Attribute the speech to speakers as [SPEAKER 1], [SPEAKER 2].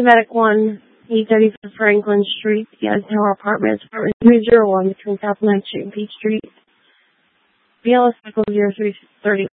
[SPEAKER 1] Medic 1, 835 Franklin Street, the Eisenhower Apartments, apartment 301 between South 9th Street and Peach Street. BLS cycle 0330.